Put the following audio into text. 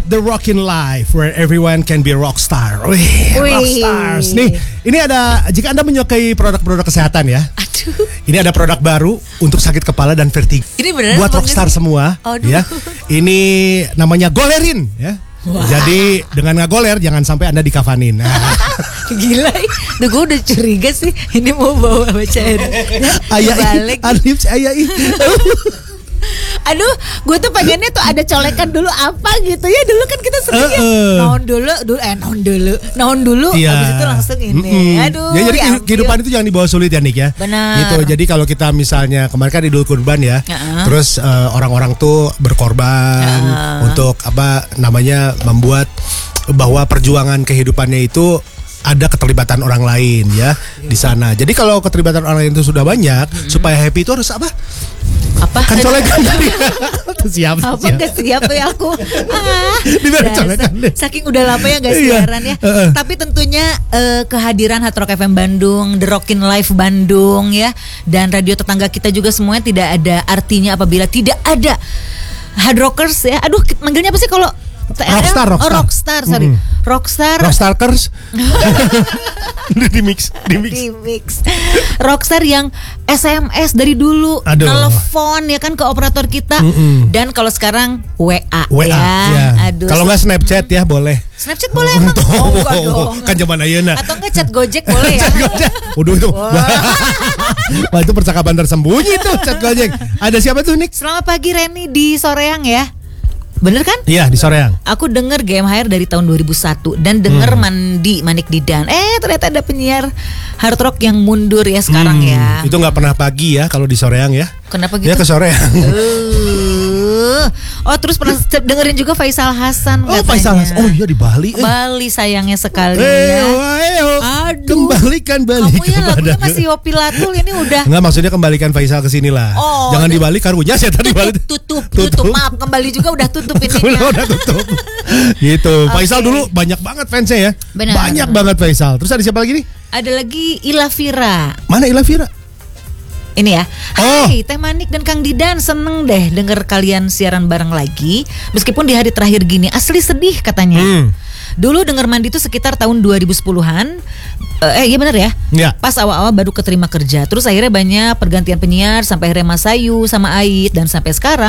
The Rockin' Life, where everyone can be rockstar. Wih, rockstars. Nih, ini ada, jika Anda menyukai produk-produk kesehatan ya. Aduh. Ini ada produk baru untuk sakit kepala dan vertigo. Ini beneran buat rockstar semua. Aduh. Ya. Ini namanya Golerin ya. Wah. Jadi dengan ngagoler jangan sampai Anda dikafanin. Gila, gue udah curiga sih ini mau bawa bacaan. Ayah, aduh, gue tuh pengennya tuh ada colekan dulu apa gitu ya. Dulu kan kita sebenarnya naon dulu, iya. Habis itu langsung ini. Aduh. Ya, jadi kehidupan itu jangan dibawa sulit ya Nik ya. Benar. Gitu. Jadi kalau kita misalnya kemarin kan Idul Kurban ya, terus orang-orang tuh berkorban untuk apa namanya membuat bahwa perjuangan kehidupannya itu ada keterlibatan orang lain ya di sana. Jadi kalau keterlibatan orang lain itu sudah banyak, supaya happy itu harus apa? Apa? Kan colekan siap. Apa nggak siap ya aku? Saking udah lama ya nggak siaran ya. Tapi tentunya kehadiran Hard Rock FM Bandung, The Rockin' Life Bandung ya, dan radio tetangga kita juga semuanya tidak ada artinya apabila tidak ada Hard Rockers ya. Aduh, manggilnya apa sih kalau Rockstar, sorry. Rockstarkers. di mix. Rockstar yang SMS dari dulu, telepon ya kan ke operator kita. Dan kalau sekarang WA ya. Aduh. Kalau nggak Snapchat ya boleh. Snapchat boleh emang? Oh, enggak dong. Kan zaman ayeuna. Atau enggak chat Gojek boleh ya? Waduh itu. Wah, itu percakapan tersembunyi tuh chat Gojek. Ada siapa tuh Nik? Selamat pagi Reni di Soreang ya. Bener kan? Iya di Soreang. Aku denger GMHR dari tahun 2001 dan denger Manik Didan. Ternyata ada penyiar hard rock yang mundur ya sekarang ya. Itu nggak pernah pagi ya kalau di Soreang ya. Kenapa gitu? Ya ke Soreang. Oh terus pernah dengerin juga Faisal Hasan katanya. Faisal Hasan. Oh iya di Bali. Bali sayangnya sekali ya. Aduh. Kembalikan Bali. Kamu ya lagunya masih Yopi Latul ini udah. Enggak, maksudnya kembalikan Faisal ke sini lah. Jangan di Bali karunya saya tadi Bali. Tutup. Maaf, kembali juga udah tutup ini. Udah tutup. Gitu. Faisal dulu banyak banget fansnya ya. Benar. Banyak banget Faisal. Terus ada siapa lagi nih? Ada lagi Ilavira. Mana Ilavira? Ini ya. Hai Teh Manik dan Kang Didan, seneng deh denger kalian siaran bareng lagi. Meskipun di hari terakhir gini, asli sedih katanya. Dulu denger Mandi itu sekitar tahun 2010-an. Iya benar ya? Ya. Pas awal-awal baru keterima kerja. Terus akhirnya banyak pergantian penyiar sampai akhirnya Mas Ayu sama Ait dan sampai sekarang